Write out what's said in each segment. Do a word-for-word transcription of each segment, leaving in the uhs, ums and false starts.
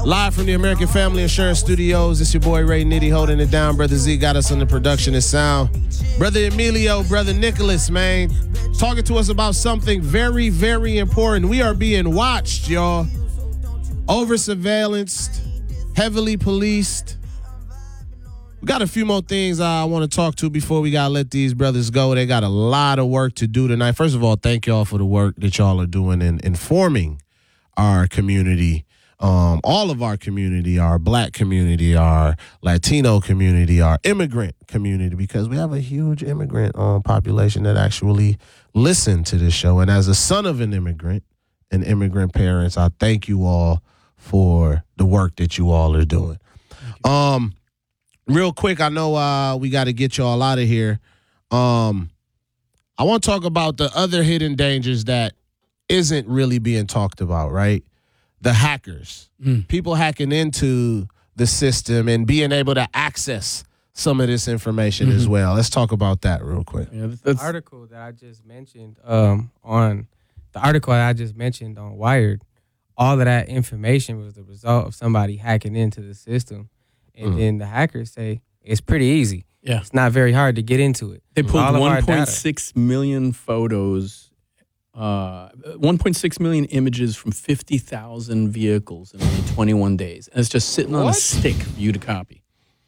Live from the American Family Insurance Studios, it's your boy Ray Nitty holding it down. Brother Z got us on the production and sound. Brother Emilio, Brother Nicholas, man, talking to us about something very, very important. We are being watched, y'all. Over surveillanced, heavily policed. We got a few more things I want to talk to before we got to let these brothers go. They got a lot of work to do tonight. First of all, thank y'all for the work that y'all are doing in informing our community. Um, all of our community, our black community, our Latino community, our immigrant community, because we have a huge immigrant um, population that actually listen to this show. And as a son of an immigrant and immigrant parents, I thank you all for the work that you all are doing. Um, real quick, I know uh, we got to get y'all out of here. Um, I want to talk about the other hidden dangers that isn't really being talked about, right? The hackers, mm. people hacking into the system and being able to access some of this information mm-hmm. as well. Let's talk about that real quick. Yeah, the article that I just mentioned um, on the article that I just mentioned on Wired, all of that information was the result of somebody hacking into the system, and mm. then the hackers say it's pretty easy. Yeah, it's not very hard to get into it. They pulled one point six million photos. Uh, one point six million images from fifty thousand vehicles in only twenty-one days. And it's just sitting what? on a stick for you to copy.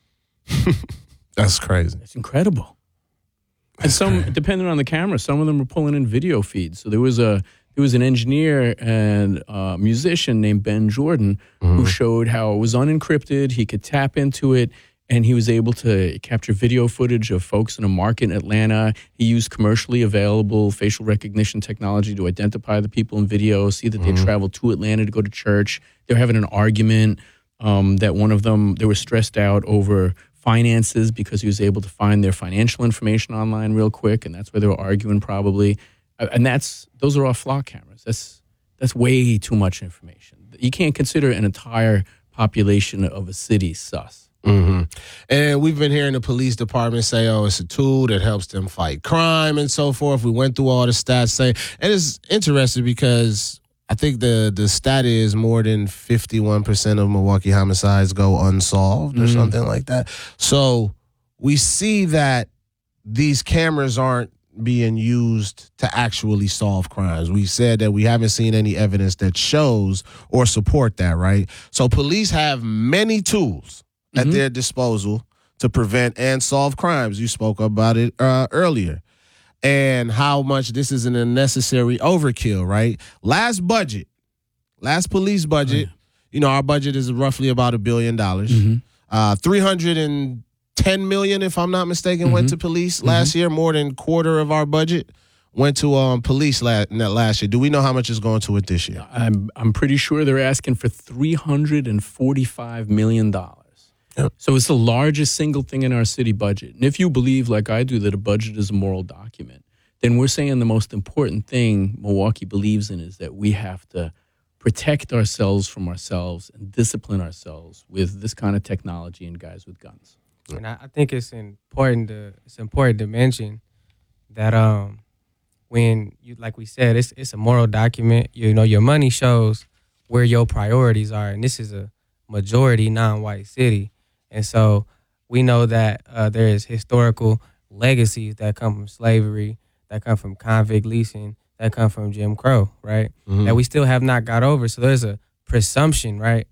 That's crazy. It's incredible. That's and some, crazy. Depending on the camera, some of them were pulling in video feeds. So there was a there was an engineer and a musician named Ben Jordan mm-hmm. who showed how it was unencrypted. He could tap into it. And he was able to capture video footage of folks in a market in Atlanta. He used commercially available facial recognition technology to identify the people in video, see that mm-hmm. they traveled to Atlanta to go to church. They were having an argument um, that one of them, they were stressed out over finances because he was able to find their financial information online real quick, and that's where they were arguing probably. And that's those are all flock cameras. That's that's way too much information. You can't consider an entire population of a city sus. Mm-hmm. And we've been hearing the police department say, oh, it's a tool that helps them fight crime and so forth. We went through all the stats saying, and it's interesting because I think the, the stat is more than fifty-one percent of Milwaukee homicides go unsolved or mm-hmm. something like that. So we see that these cameras aren't being used to actually solve crimes. We said that we haven't seen any evidence that shows or support that, right? So police have many tools at mm-hmm. their disposal to prevent and solve crimes. You spoke about it uh, earlier. And how much this is an unnecessary overkill, right? Last budget, last police budget, oh, yeah. you know, our budget is roughly about a billion dollars. Mm-hmm. Uh, three hundred ten million, if I'm not mistaken, mm-hmm. went to police mm-hmm. last year. More than a quarter of our budget went to um, police last, last year. Do we know how much is going to it this year? I'm, I'm pretty sure they're asking for three hundred forty-five million dollars. Yep. So it's the largest single thing in our city budget. And if you believe, like I do, that a budget is a moral document, then we're saying the most important thing Milwaukee believes in is that we have to protect ourselves from ourselves and discipline ourselves with this kind of technology and guys with guns. And I, I think it's important to it's important to mention that um when you like we said it's it's a moral document. You know, your money shows where your priorities are, and this is a majority non-white city. And so we know that uh, there is historical legacies that come from slavery, that come from convict leasing, that come from Jim Crow, right? Mm-hmm. That we still have not got over. So there's a presumption, right,